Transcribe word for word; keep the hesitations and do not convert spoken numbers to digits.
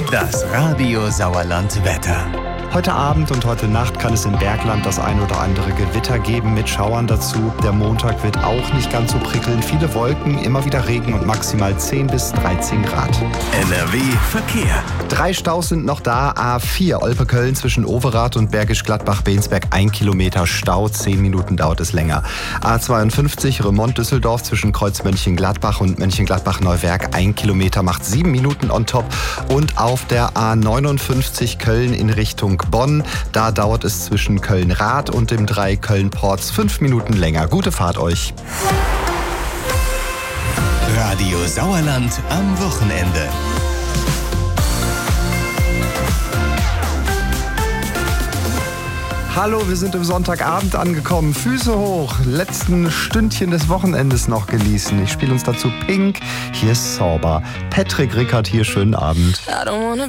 Das Radio Sauerland Wetter. Heute Abend und heute Nacht kann es im Bergland das ein oder andere Gewitter geben mit Schauern dazu. Der Montag wird auch nicht ganz so prickelnd. Viele Wolken, immer wieder Regen und maximal zehn bis dreizehn Grad. N R W Verkehr. Drei Staus sind noch da. A vier Olpe-Köln zwischen Overath und Bergisch Gladbach-Bensberg. Ein Kilometer Stau, zehn Minuten dauert es länger. A zweiundfünfzig Remont-Düsseldorf zwischen Kreuz Mönchengladbach und Mönchengladbach-Neuwerk. Ein Kilometer macht sieben Minuten on top. Und auf der A neunundfünfzig Köln in Richtung Bonn. Da dauert es zwischen Köln-Rath und dem drei Köln-Porz fünf Minuten länger. Gute Fahrt euch. Radio Sauerland am Wochenende. Hallo, wir sind im Sonntagabend angekommen. Füße hoch, letzten Stündchen des Wochenendes noch genießen. Ich spiele uns dazu Pink. Hier ist Sauber. Patrick Rickard hier, schönen Abend.